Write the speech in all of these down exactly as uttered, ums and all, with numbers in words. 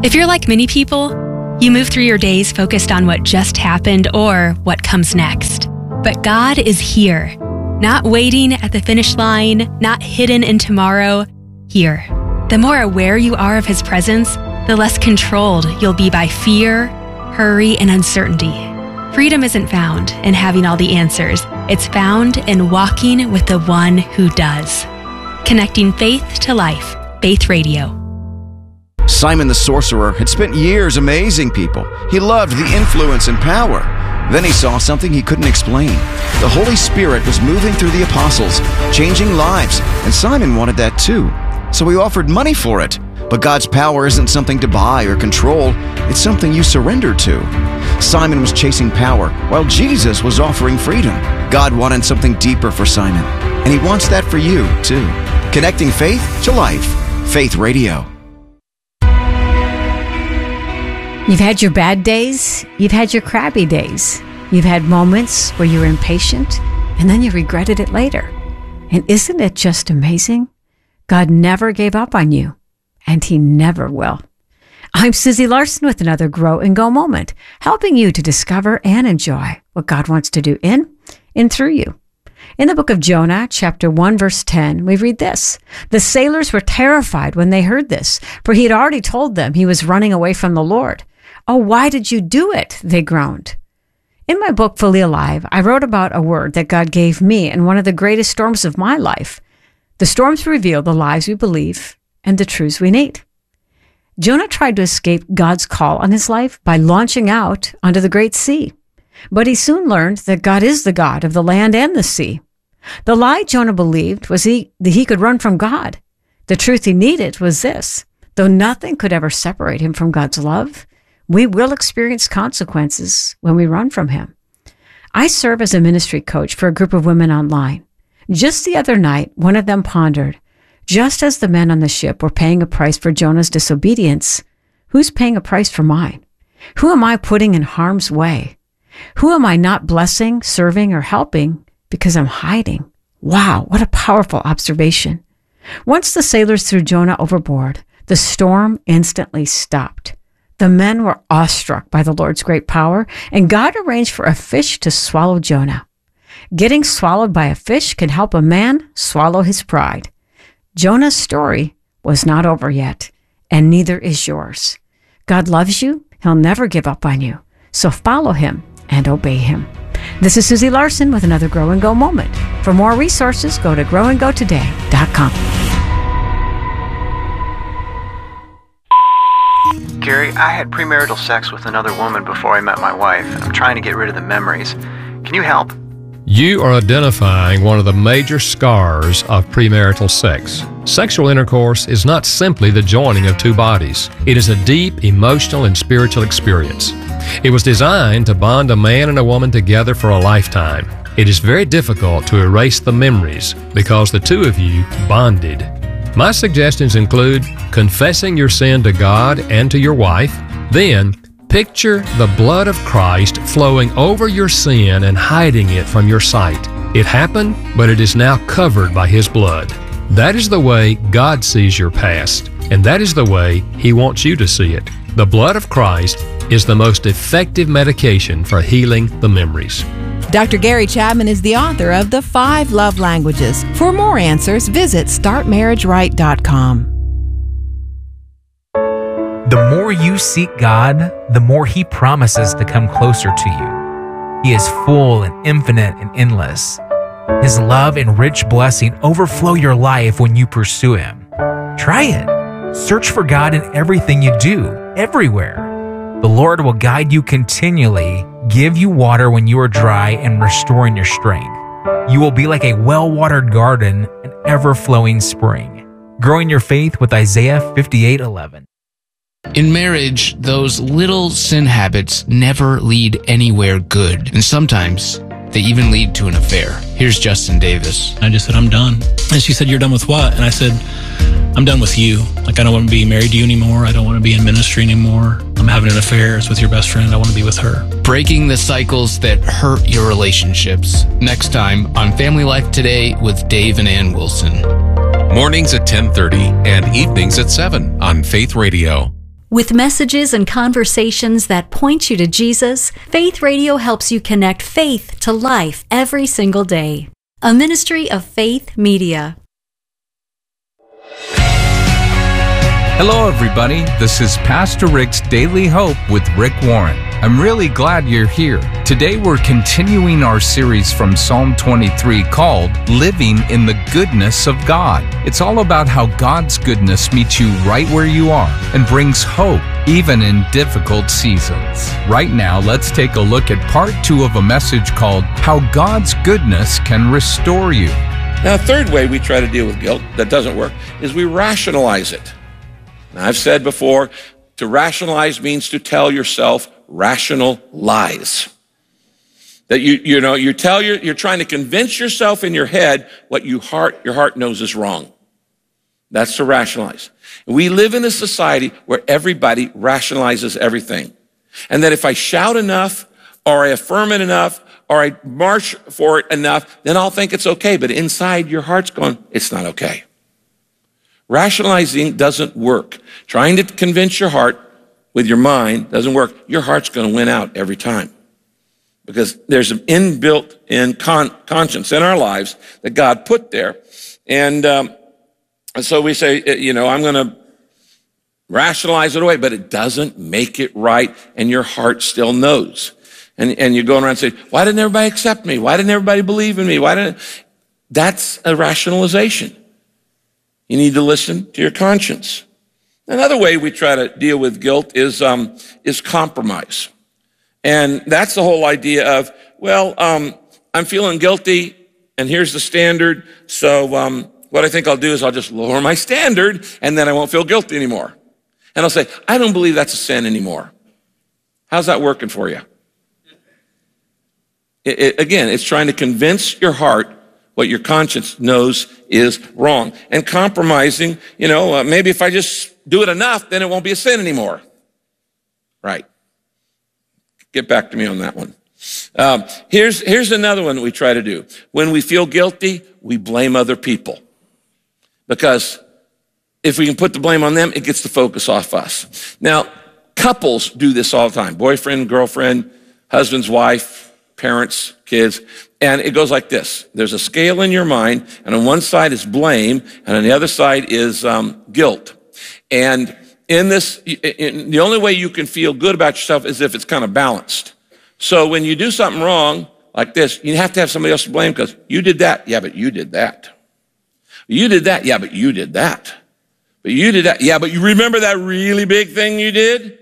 If you're like many people, you move through your days focused on what just happened or what comes next. But God is here, not waiting at the finish line, not hidden in tomorrow, here. The more aware you are of His presence, the less controlled you'll be by fear, hurry, and uncertainty. Freedom isn't found in having all the answers. It's found in walking with the one who does. Connecting faith to life. Faith Radio. Simon the sorcerer had spent years amazing people. He loved the influence and power. Then he saw something he couldn't explain. The Holy Spirit was moving through the apostles, changing lives, and Simon wanted that too. So he offered money for it. But God's power isn't something to buy or control. It's something you surrender to. Simon was chasing power, while Jesus was offering freedom. God wanted something deeper for Simon, and He wants that for you too. Connecting faith to life. Faith Radio. You've had your bad days, you've had your crabby days. You've had moments where you were impatient, and then you regretted it later. And isn't it just amazing? God never gave up on you, and He never will. I'm Susie Larson with another Grow and Go moment, helping you to discover and enjoy what God wants to do in and through you. In the book of Jonah, chapter one, verse ten, we read this. The sailors were terrified when they heard this, for he had already told them he was running away from the Lord. Oh, why did you do it? They groaned. In my book, Fully Alive, I wrote about a word that God gave me in one of the greatest storms of my life. The storms reveal the lies we believe and the truths we need. Jonah tried to escape God's call on his life by launching out onto the great sea. But he soon learned that God is the God of the land and the sea. The lie Jonah believed was he, that he could run from God. The truth he needed was this. Though nothing could ever separate him from God's love, we will experience consequences when we run from Him. I serve as a ministry coach for a group of women online. Just the other night, one of them pondered, just as the men on the ship were paying a price for Jonah's disobedience, who's paying a price for mine? Who am I putting in harm's way? Who am I not blessing, serving, or helping because I'm hiding? Wow, what a powerful observation. Once the sailors threw Jonah overboard, the storm instantly stopped. The men were awestruck by the Lord's great power, and God arranged for a fish to swallow Jonah. Getting swallowed by a fish can help a man swallow his pride. Jonah's story was not over yet, and neither is yours. God loves you. He'll never give up on you. So follow Him and obey Him. This is Susie Larson with another Grow and Go moment. For more resources, go to grow and go today dot com. Gary, I had premarital sex with another woman before I met my wife. I'm trying to get rid of the memories. Can you help? You are identifying one of the major scars of premarital sex. Sexual intercourse is not simply the joining of two bodies. It is a deep emotional and spiritual experience. It was designed to bond a man and a woman together for a lifetime. It is very difficult to erase the memories because the two of you bonded. My suggestions include confessing your sin to God and to your wife. Then, picture the blood of Christ flowing over your sin and hiding it from your sight. It happened, but it is now covered by His blood. That is the way God sees your past, and that is the way He wants you to see it. The blood of Christ is the most effective medication for healing the memories. Doctor Gary Chapman is the author of The Five Love Languages. For more answers, visit start marriage right dot com. The more you seek God, the more He promises to come closer to you. He is full and infinite and endless. His love and rich blessing overflow your life when you pursue Him. Try it. Search for God in everything you do, everywhere. The Lord will guide you continually, give you water when you are dry, and restoring your strength. You will be like a well-watered garden, an ever-flowing spring. Growing your faith with Isaiah fifty-eight eleven. In marriage, those little sin habits never lead anywhere good, and sometimes they even lead to an affair. Here's Justin Davis. I just said, I'm done. And she said, you're done with what? And I said, I'm done with you. Like, I don't want to be married to you anymore. I don't want to be in ministry anymore. I'm having an affair. It's with your best friend. I want to be with her. Breaking the cycles that hurt your relationships. Next time on Family Life Today with Dave and Ann Wilson. Mornings at ten thirty and evenings at seven on Faith Radio. With messages and conversations that point you to Jesus, Faith Radio helps you connect faith to life every single day. A ministry of Faith Media. Hello, everybody. This is Pastor Rick's Daily Hope with Rick Warren. I'm really glad you're here. Today, we're continuing our series from Psalm twenty-three called Living in the Goodness of God. It's all about how God's goodness meets you right where you are and brings hope even in difficult seasons. Right now, let's take a look at part two of a message called How God's Goodness Can Restore You. Now, a third way we try to deal with guilt that doesn't work is we rationalize it. Now, I've said before, to rationalize means to tell yourself rational lies. That you, you know, you tell your, you're trying to convince yourself in your head what you heart, your heart knows is wrong. That's to rationalize. We live in a society where everybody rationalizes everything. And that if I shout enough, or I affirm it enough, or I march for it enough, then I'll think it's okay. But inside your heart's going, it's not okay. Rationalizing doesn't work. Trying to convince your heart with your mind doesn't work. Your heart's going to win out every time. Because there's an inbuilt in con- conscience in our lives that God put there. And, um, and so we say, you know, I'm going to rationalize it away, but it doesn't make it right, and your heart still knows. And, and you're going around saying, why didn't everybody accept me? Why didn't everybody believe in me? Why didn't... That's a rationalization. You need to listen to your conscience. Another way we try to deal with guilt is um, is compromise. And that's the whole idea of, well, um, I'm feeling guilty, and here's the standard, so um, what I think I'll do is I'll just lower my standard, and then I won't feel guilty anymore. And I'll say, I don't believe that's a sin anymore. How's that working for you? It, it, again, it's trying to convince your heart what your conscience knows is wrong. And compromising, you know, uh, maybe if I just do it enough, then it won't be a sin anymore. Right. Get back to me on that one. Um, here's, here's another one we try to do. When we feel guilty, we blame other people. Because if we can put the blame on them, it gets the focus off us. Now, couples do this all the time. Boyfriend, girlfriend, husband's wife, parents, kids. And it goes like this. There's a scale in your mind, and on one side is blame, and on the other side is um, guilt. And in this, in, the only way you can feel good about yourself is if it's kind of balanced. So when you do something wrong like this, you have to have somebody else to blame because you did that. Yeah, but you did that. You did that. Yeah, but you did that. But you did that. Yeah, but you remember that really big thing you did?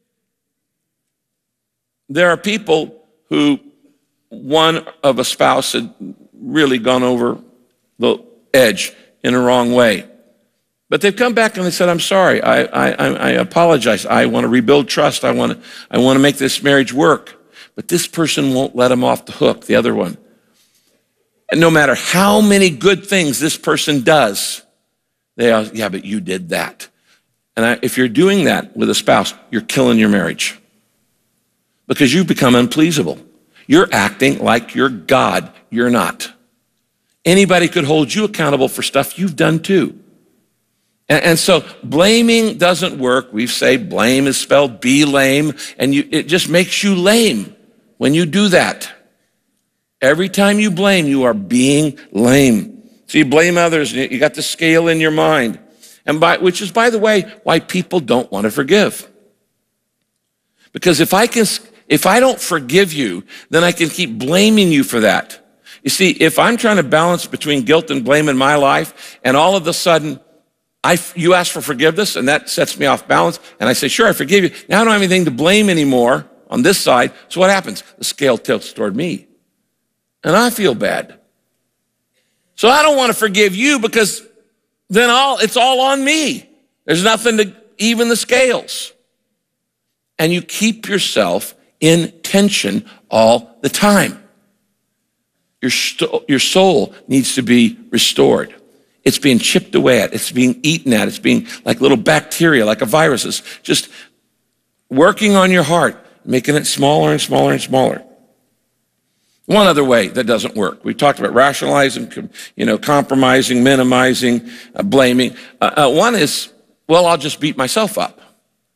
There are people who one of a spouse had really gone over the edge in a wrong way. But they've come back and they said, I'm sorry, I, I, I apologize. I want to rebuild trust. I want to, I want to make this marriage work. But this person won't let them off the hook, the other one. And no matter how many good things this person does, they are, yeah, but you did that. And I, if you're doing that with a spouse, you're killing your marriage. Because you become unpleasable. You're acting like you're God. You're not. Anybody could hold you accountable for stuff you've done too. And, and so blaming doesn't work. We say blame is spelled be-lame, and you, it just makes you lame when you do that. Every time you blame, you are being lame. So you blame others, and you got the scale in your mind, and by, which is, by the way, why people don't want to forgive. Because if I can... If I don't forgive you, then I can keep blaming you for that. You see, if I'm trying to balance between guilt and blame in my life, and all of a sudden, I, you ask for forgiveness, and that sets me off balance, and I say, sure, I forgive you. Now I don't have anything to blame anymore on this side, so what happens? The scale tilts toward me, and I feel bad. So I don't want to forgive you because then all it's all on me. There's nothing to even the scales. And you keep yourself in tension all the time. Your, st- your soul needs to be restored. It's being chipped away at. It's being eaten at. It's being like little bacteria, like a virus. It's just working on your heart, making it smaller and smaller and smaller. One other way that doesn't work. We talked about rationalizing, you know, compromising, minimizing, uh, blaming. Uh, uh, one is, well, I'll just beat myself up.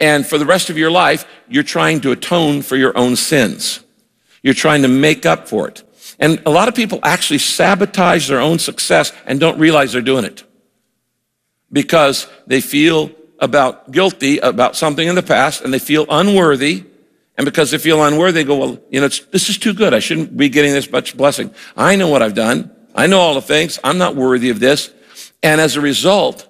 And for the rest of your life, you're trying to atone for your own sins. You're trying to make up for it. And a lot of people actually sabotage their own success and don't realize they're doing it because they feel about guilty about something in the past and they feel unworthy. And because they feel unworthy, they go, well, you know, it's, this is too good. I shouldn't be getting this much blessing. I know what I've done. I know all the things. I'm not worthy of this. And as a result,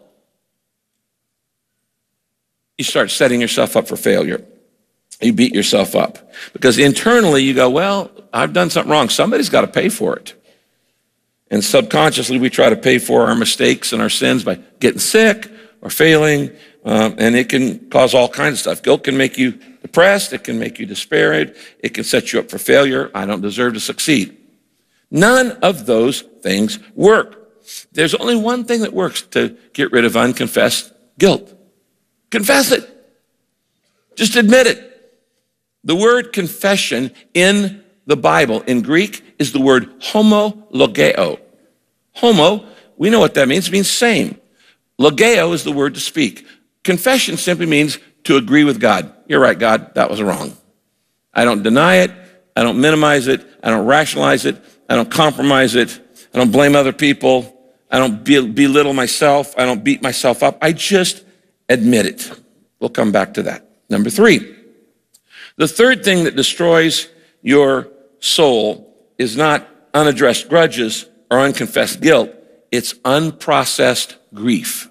you start setting yourself up for failure. You beat yourself up because internally you go, well, I've done something wrong. Somebody's got to pay for it. And subconsciously we try to pay for our mistakes and our sins by getting sick or failing. Um, and it can cause all kinds of stuff. Guilt can make you depressed. It can make you despaired. It can set you up for failure. I don't deserve to succeed. None of those things work. There's only one thing that works to get rid of unconfessed guilt. Confess it. Just admit it. The word confession in the Bible, in Greek, is the word homologeo. Homo, we know what that means. It means same. Logeo is the word to speak. Confession simply means to agree with God. You're right, God, that was wrong. I don't deny it. I don't minimize it. I don't rationalize it. I don't compromise it. I don't blame other people. I don't belittle myself. I don't beat myself up. I just admit it. We'll come back to that. Number three, the third thing that destroys your soul is not unaddressed grudges or unconfessed guilt. It's unprocessed grief.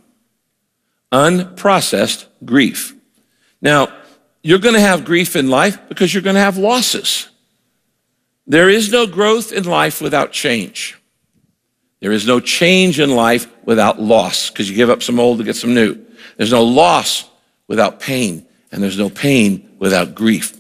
Unprocessed grief. Now, you're going to have grief in life because you're going to have losses. There is no growth in life without change. There is no change in life without loss because you give up some old to get some new. There's no loss without pain, and there's no pain without grief.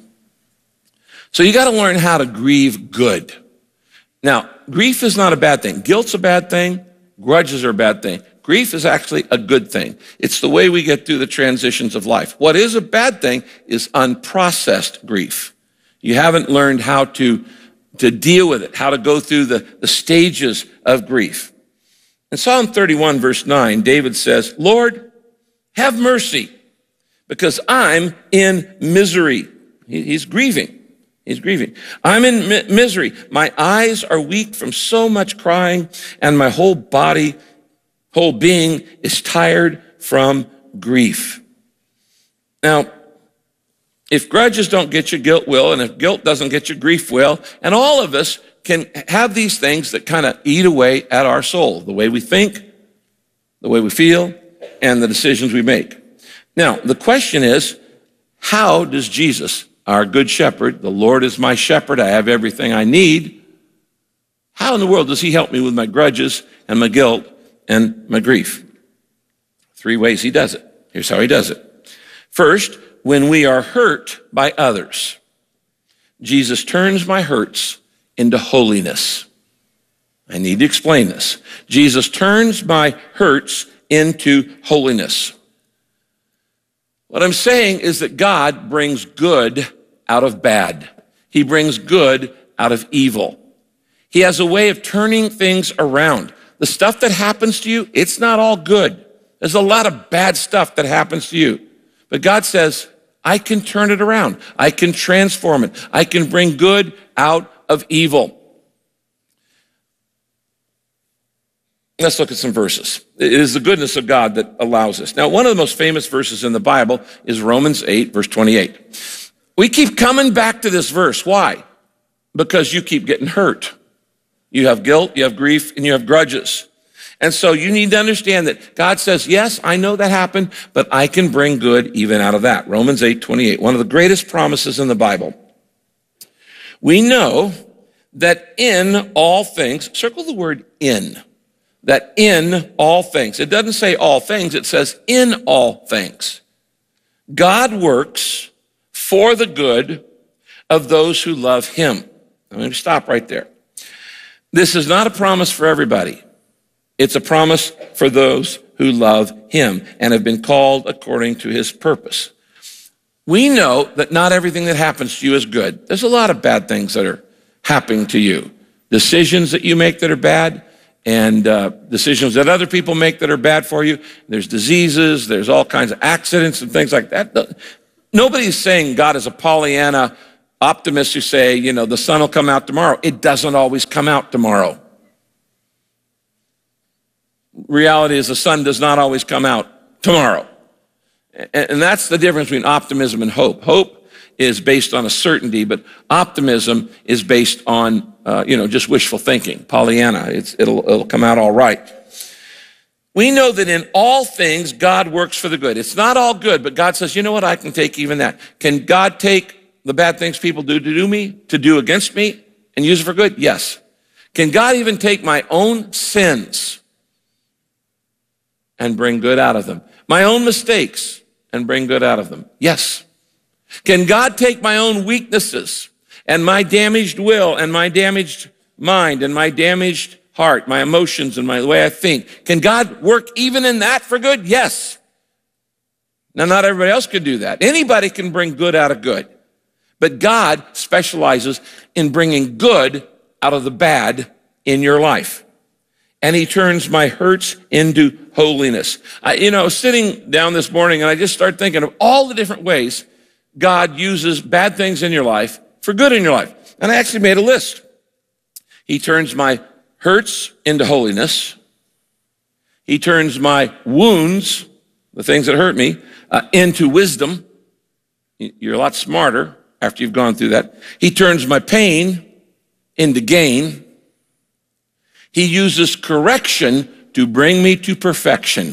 So you got to learn how to grieve good. Now, grief is not a bad thing. Guilt's a bad thing. Grudges are a bad thing. Grief is actually a good thing. It's the way we get through the transitions of life. What is a bad thing is unprocessed grief. You haven't learned how to, to deal with it, how to go through the, the stages of grief. In Psalm thirty-one, verse nine, David says, Lord, have mercy, because I'm in misery. He, he's grieving. He's grieving. I'm in mi- misery. My eyes are weak from so much crying, and my whole body, whole being is tired from grief. Now, if grudges don't get you, guilt will, and if guilt doesn't get you, grief will, and all of us can have these things that kind of eat away at our soul, the way we think, the way we feel, and the decisions we make. Now, the question is, how does Jesus, our good shepherd, the Lord is my shepherd, I have everything I need, how in the world does he help me with my grudges and my guilt and my grief? Three ways he does it. Here's how he does it. First, when we are hurt by others, Jesus turns my hurts into holiness. I need to explain this. Jesus turns my hurts into holiness. What I'm saying is that God brings good out of bad. He brings good out of evil. He has a way of turning things around. The stuff that happens to you, it's not all good. There's a lot of bad stuff that happens to you. But God says, I can turn it around. I can transform it. I can bring good out of evil. Let's look at some verses. It is the goodness of God that allows this. Now, one of the most famous verses in the Bible is Romans eight, verse twenty-eight. We keep coming back to this verse. Why? Because you keep getting hurt. You have guilt, you have grief, and you have grudges. And so you need to understand that God says, yes, I know that happened, but I can bring good even out of that. Romans eight, twenty-eight, one of the greatest promises in the Bible. We know that in all things, circle the word in, that in all things. It doesn't say all things, it says in all things. God works for the good of those who love him. I'm going to stop right there. This is not a promise for everybody. It's a promise for those who love him and have been called according to his purpose. We know that not everything that happens to you is good. There's a lot of bad things that are happening to you. Decisions that you make that are bad, and uh, decisions that other people make that are bad for you. There's diseases, there's all kinds of accidents and things like that. Nobody's saying God is a Pollyanna optimist who say, you know, the sun will come out tomorrow. It doesn't always come out tomorrow. Reality is the sun does not always come out tomorrow. And that's the difference between optimism and hope. Hope is based on a certainty, but optimism is based on, uh, you know, just wishful thinking. Pollyanna, it's, it'll, it'll come out all right. We know that in all things, God works for the good. It's not all good, but God says, you know what, I can take even that. Can God take the bad things people do to do me, to do against me, and use it for good? Yes. Can God even take my own sins and bring good out of them? My own mistakes and bring good out of them? Yes. Can God take my own weaknesses and my damaged will and my damaged mind and my damaged heart, my emotions and my the way I think? Can God work even in that for good? Yes. Now, not everybody else could do that. Anybody can bring good out of good. But God specializes in bringing good out of the bad in your life. And he turns my hurts into holiness. I, you know, sitting down this morning and I just started thinking of all the different ways God uses bad things in your life for good in your life. And I actually made a list. He turns my hurts into holiness. He turns my wounds, the things that hurt me, uh, into wisdom. You're a lot smarter after you've gone through that. He turns my pain into gain. He uses correction to bring me to perfection.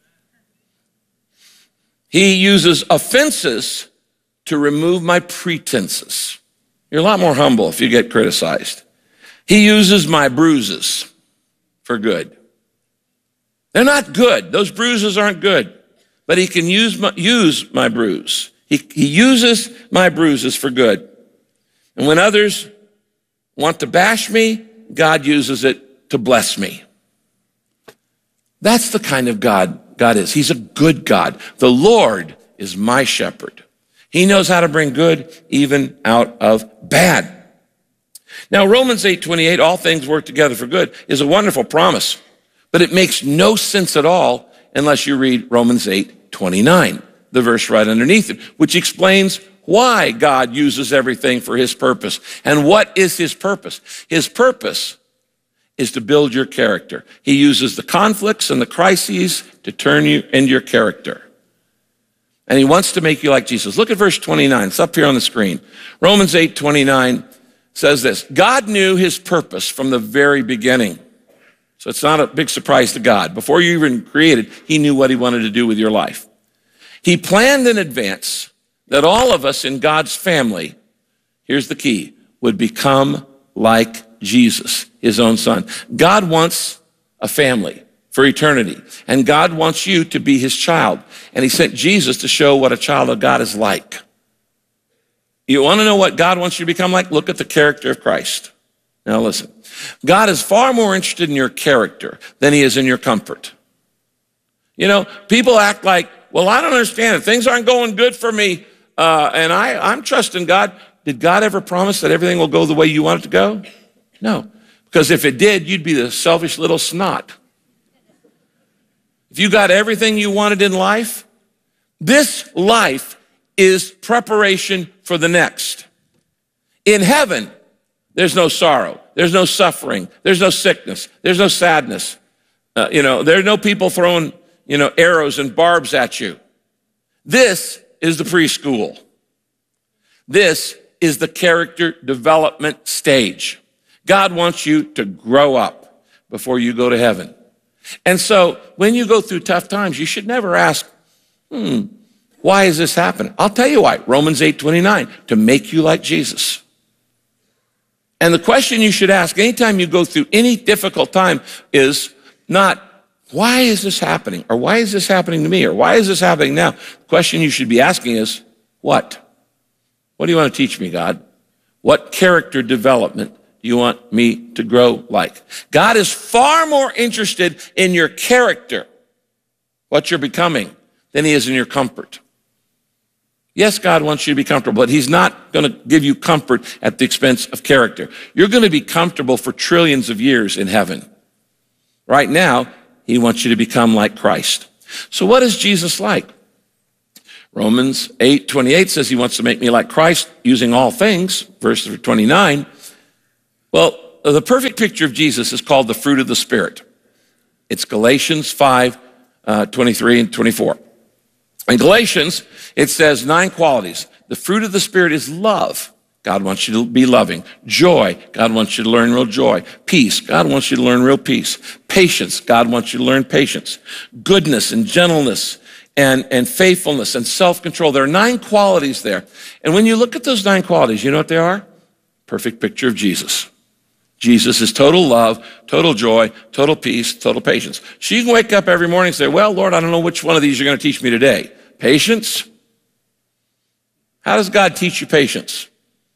He uses offenses to remove my pretenses. You're a lot more humble if you get criticized. He uses my bruises for good. They're not good. Those bruises aren't good. But he can use my, use my bruise. He, he uses my bruises for good. And when others want to bash me, God uses it to bless me. That's the kind of God God is. He's a good God. The Lord is my shepherd. He knows how to bring good even out of bad. Now, Romans eight twenty-eight, all things work together for good, is a wonderful promise, but it makes no sense at all unless you read Romans eight twenty-nine, the verse right underneath it, which explains why God uses everything for his purpose. And what is his purpose? His purpose is to build your character. He uses the conflicts and the crises to turn you into your character. And he wants to make you like Jesus. Look at verse twenty-nine. It's up here on the screen. Romans eight twenty-nine says this: God knew his purpose from the very beginning. So it's not a big surprise to God. Before you even created, he knew what he wanted to do with your life. He planned in advance that all of us in God's family, here's the key, would become like Jesus, his own son. God wants a family for eternity, and God wants you to be his child. And he sent Jesus to show what a child of God is like. You want to know what God wants you to become like? Look at the character of Christ. Now listen, God is far more interested in your character than he is in your comfort. You know, people act like, well, I don't understand it. Things aren't going good for me, uh, and I, I'm trusting God. Did God ever promise that everything will go the way you want it to go? No, because if it did, you'd be the selfish little snot. If you got everything you wanted in life, this life is preparation for the next. In heaven, there's no sorrow. There's no suffering. There's no sickness. There's no sadness. Uh, you know, there are no people throwing, you know, arrows and barbs at you. This is the preschool. This is the character development stage. God wants you to grow up before you go to heaven. And so when you go through tough times, you should never ask, hmm, why is this happening? I'll tell you why. Romans eight twenty-nine, to make you like Jesus. And the question you should ask anytime you go through any difficult time is not, why is this happening? Or why is this happening to me? Or why is this happening now? The question you should be asking is, what? What do you want to teach me, God? What character development do you want me to grow like? God is far more interested in your character, what you're becoming, than he is in your comfort. Yes, God wants you to be comfortable, but he's not going to give you comfort at the expense of character. You're going to be comfortable for trillions of years in heaven. Right now, he wants you to become like Christ. So what is Jesus like? Romans eight twenty-eight says he wants to make me like Christ using all things, verse twenty-nine. Well, the perfect picture of Jesus is called the fruit of the Spirit. It's Galatians five, uh, twenty-three and twenty-four. In Galatians, it says nine qualities. The fruit of the Spirit is love. God wants you to be loving. Joy. God wants you to learn real joy. Peace. God wants you to learn real peace. Patience. God wants you to learn patience. Goodness and gentleness and, and faithfulness and self-control. There are nine qualities there. And when you look at those nine qualities, you know what they are? Perfect picture of Jesus. Jesus is total love, total joy, total peace, total patience. So you can wake up every morning and say, well, Lord, I don't know which one of these you're going to teach me today. Patience? How does God teach you patience?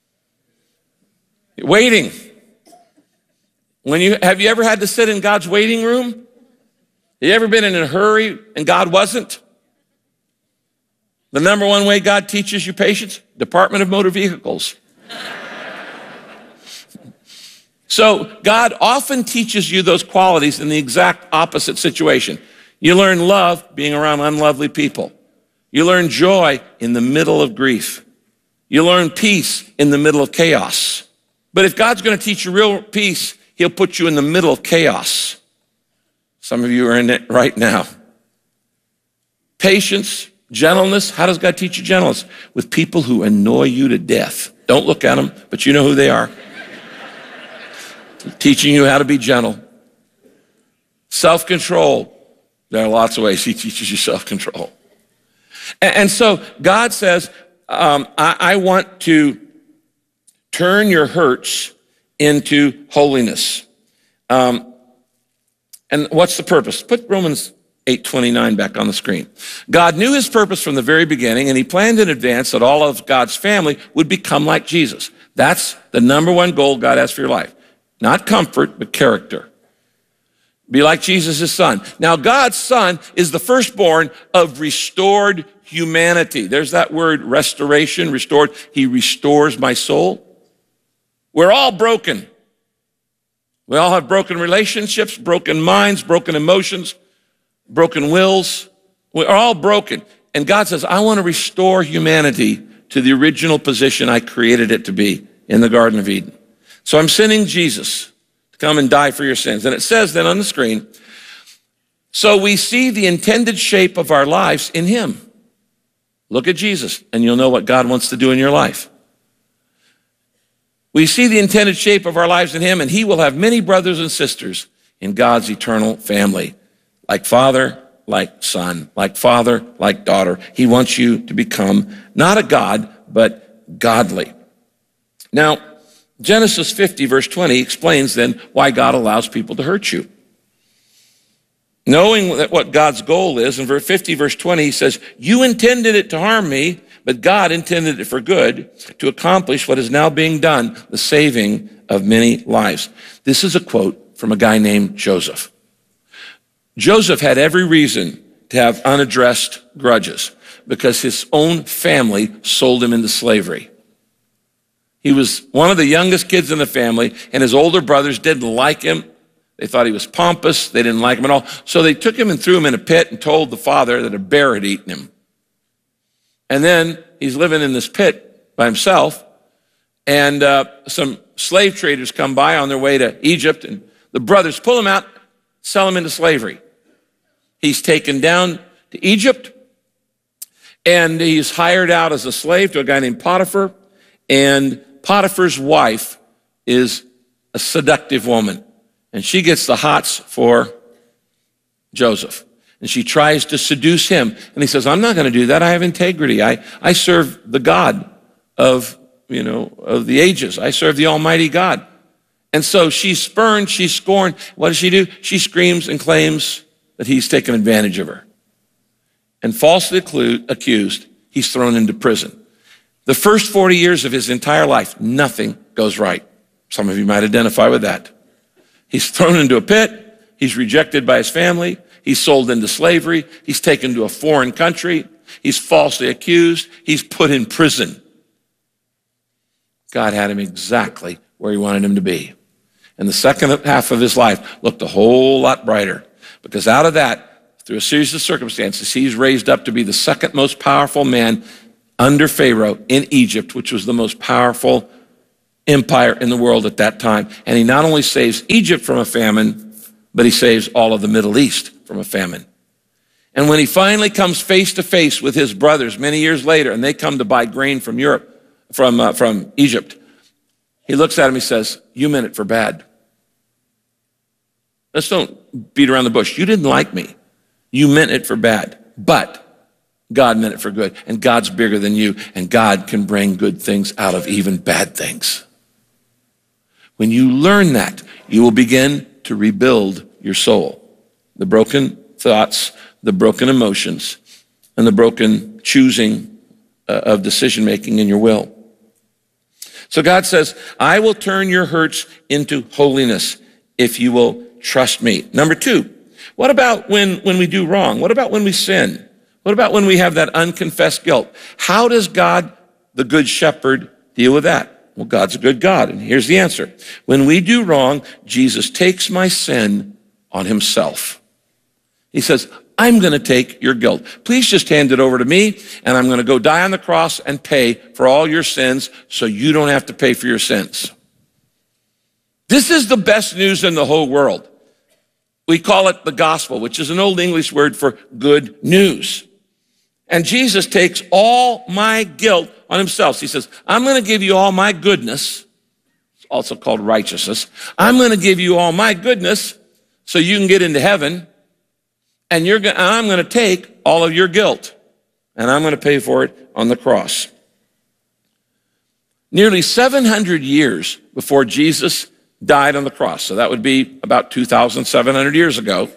Waiting. When you have you ever had to sit in God's waiting room? Have you ever been in a hurry and God wasn't? The number one way God teaches you patience, Department of Motor Vehicles. So God often teaches you those qualities in the exact opposite situation. You learn love being around unlovely people. You learn joy in the middle of grief. You learn peace in the middle of chaos. But if God's going to teach you real peace, he'll put you in the middle of chaos. Some of you are in it right now. Patience, gentleness. How does God teach you gentleness? With people who annoy you to death. Don't look at them, but you know who they are. Teaching you how to be gentle. Self-control. There are lots of ways he teaches you self-control. And, and so God says, um, I, I want to turn your hurts into holiness. Um, and what's the purpose? Put Romans eight twenty-nine back on the screen. God knew his purpose from the very beginning, and he planned in advance that all of God's family would become like Jesus. That's the number one goal God has for your life. Not comfort, but character. Be like Jesus, his son. Now, God's son is the firstborn of restored humanity. There's that word, restoration, restored. He restores my soul. We're all broken. We all have broken relationships, broken minds, broken emotions, broken wills. We're all broken. And God says, I want to restore humanity to the original position I created it to be in the Garden of Eden. So I'm sending Jesus to come and die for your sins. And it says then on the screen, so we see the intended shape of our lives in him. Look at Jesus, and you'll know what God wants to do in your life. We see the intended shape of our lives in him, and he will have many brothers and sisters in God's eternal family. Like father, like son, like father, like daughter. He wants you to become not a God, but godly. Now, Genesis fifty, verse twenty explains then why God allows people to hurt you. Knowing that what God's goal is, in verse fifty, verse twenty, he says, you intended it to harm me, but God intended it for good to accomplish what is now being done, the saving of many lives. This is a quote from a guy named Joseph. Joseph had every reason to have unaddressed grudges because his own family sold him into slavery. He was one of the youngest kids in the family, and his older brothers didn't like him. They thought he was pompous. They didn't like him at all. So they took him and threw him in a pit and told the father that a bear had eaten him. And then he's living in this pit by himself, and uh, some slave traders come by on their way to Egypt, and the brothers pull him out, sell him into slavery. He's taken down to Egypt, and he's hired out as a slave to a guy named Potiphar, and Potiphar's wife is a seductive woman, and she gets the hots for Joseph. And she tries to seduce him. And he says, I'm not going to do that. I have integrity. I, I serve the God of, you know, of the ages. I serve the Almighty God. And so she's spurned, she's scorned. What does she do? She screams and claims that he's taken advantage of her. And falsely accused, he's thrown into prison. The first forty years of his entire life, nothing goes right. Some of you might identify with that. He's thrown into a pit. He's rejected by his family. He's sold into slavery. He's taken to a foreign country. He's falsely accused. He's put in prison. God had him exactly where he wanted him to be. And the second half of his life looked a whole lot brighter, because out of that, through a series of circumstances, he's raised up to be the second most powerful man under Pharaoh in Egypt, which was the most powerful empire in the world at that time. And he not only saves Egypt from a famine, but he saves all of the Middle East from a famine. And when he finally comes face to face with his brothers many years later, and they come to buy grain from Europe, from, uh, from Egypt, he looks at him, he says, you meant it for bad. Let's don't beat around the bush. You didn't like me. You meant it for bad, but God meant it for good, and God's bigger than you, and God can bring good things out of even bad things. When you learn that, you will begin to rebuild your soul. The broken thoughts, the broken emotions, and the broken choosing uh, of decision-making in your will. So God says, I will turn your hurts into holiness if you will trust me. Number two, what about when, when we do wrong? What about when we sin? What about when we have that unconfessed guilt? How does God, the good shepherd, deal with that? Well, God's a good God, and here's the answer. When we do wrong, Jesus takes my sin on himself. He says, I'm going to take your guilt. Please just hand it over to me, and I'm going to go die on the cross and pay for all your sins so you don't have to pay for your sins. This is the best news in the whole world. We call it the gospel, which is an old English word for good news. And Jesus takes all my guilt on himself. He says, I'm going to give you all my goodness, it's also called righteousness. I'm going to give you all my goodness so you can get into heaven, and you're going, I'm going to take all of your guilt, and I'm going to pay for it on the cross. Nearly seven hundred years before Jesus died on the cross, so that would be about two thousand seven hundred years ago,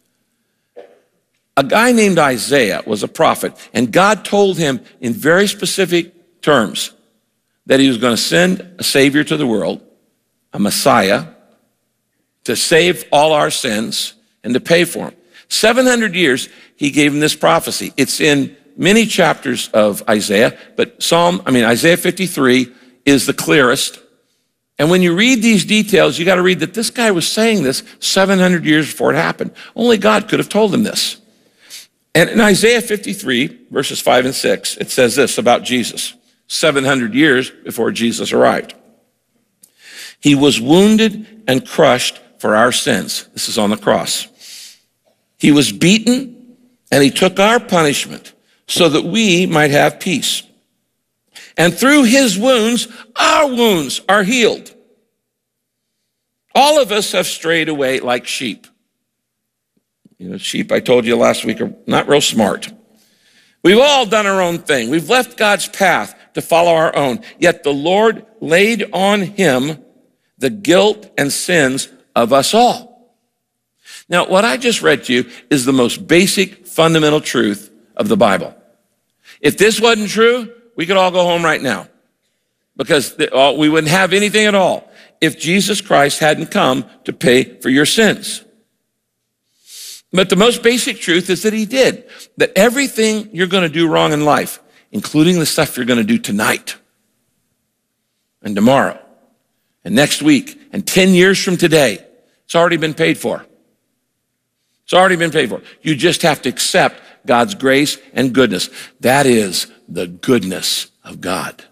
a guy named Isaiah was a prophet, and God told him in very specific terms that he was going to send a Savior to the world, a Messiah, to save all our sins and to pay for them. seven hundred years, he gave him this prophecy. It's in many chapters of Isaiah, but Psalm, I mean, Isaiah fifty-three is the clearest. And when you read these details, you got to read that this guy was saying this seven hundred years before it happened. Only God could have told him this. And in Isaiah fifty-three, verses five and six, it says this about Jesus, seven hundred years before Jesus arrived. He was wounded and crushed for our sins. This is on the cross. He was beaten, and he took our punishment so that we might have peace. And through his wounds, our wounds are healed. All of us have strayed away like sheep. You know, sheep, I told you last week, are not real smart. We've all done our own thing. We've left God's path to follow our own. Yet the Lord laid on him the guilt and sins of us all. Now, what I just read to you is the most basic, fundamental truth of the Bible. If this wasn't true, we could all go home right now, because we wouldn't have anything at all if Jesus Christ hadn't come to pay for your sins. But the most basic truth is that he did, that everything you're going to do wrong in life, including the stuff you're going to do tonight and tomorrow and next week and ten years from today, it's already been paid for. It's already been paid for. You just have to accept God's grace and goodness. That is the goodness of God.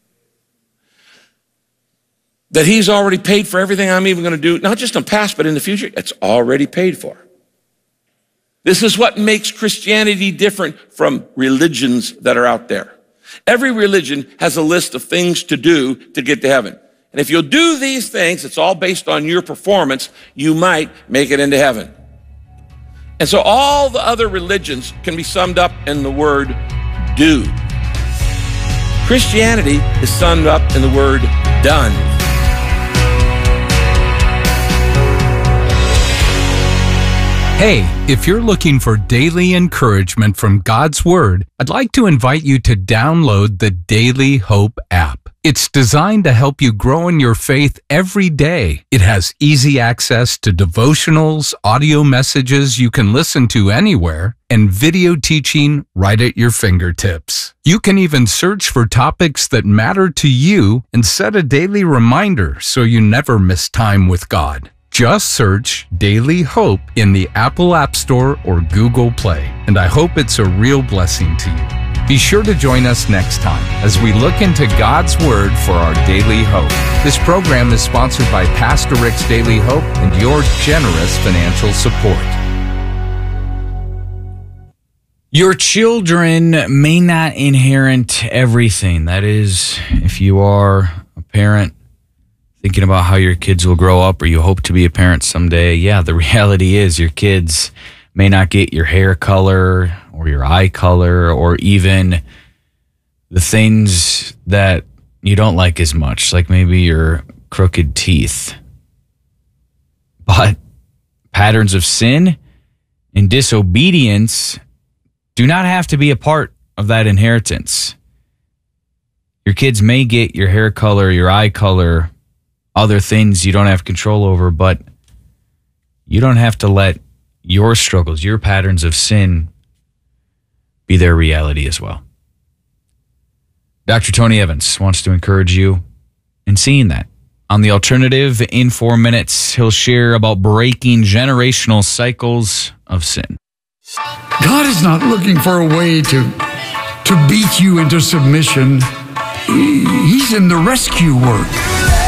That he's already paid for everything I'm even going to do, not just in the past, but in the future. It's already paid for. This is what makes Christianity different from religions that are out there. Every religion has a list of things to do to get to heaven. And if you'll do these things, it's all based on your performance, you might make it into heaven. And so all the other religions can be summed up in the word do. Christianity is summed up in the word done. Hey, if you're looking for daily encouragement from God's Word, I'd like to invite you to download the Daily Hope app. It's designed to help you grow in your faith every day. It has easy access to devotionals, audio messages you can listen to anywhere, and video teaching right at your fingertips. You can even search for topics that matter to you and set a daily reminder so you never miss time with God. Just search Daily Hope in the Apple App Store or Google Play, and I hope it's a real blessing to you. Be sure to join us next time as we look into God's Word for our daily hope. This program is sponsored by Pastor Rick's Daily Hope and your generous financial support. Your children may not inherit everything. That is, if you are a parent thinking about how your kids will grow up, or you hope to be a parent someday, yeah, the reality is your kids may not get your hair color or your eye color or even the things that you don't like as much, like maybe your crooked teeth. But patterns of sin and disobedience do not have to be a part of that inheritance. Your kids may get your hair color, your eye color, other things you don't have control over, but you don't have to let your struggles, your patterns of sin be their reality as well. Doctor Tony Evans wants to encourage you in seeing that. On The Alternative, in four minutes, he'll share about breaking generational cycles of sin. God is not looking for a way to, to beat you into submission. He's in the rescue work.